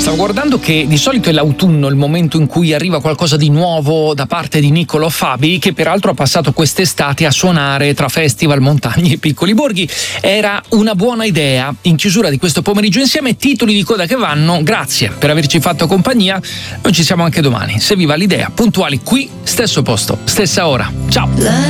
Stavo guardando che di solito è l'autunno il momento in cui arriva qualcosa di nuovo da parte di Niccolò Fabi, che peraltro ha passato quest'estate a suonare tra festival, montagne e piccoli borghi. Era una buona idea. In chiusura di questo pomeriggio insieme, titoli di coda che vanno. Grazie per averci fatto compagnia. Noi ci siamo anche domani, se vi va l'idea, puntuali qui, stesso posto, stessa ora. Ciao!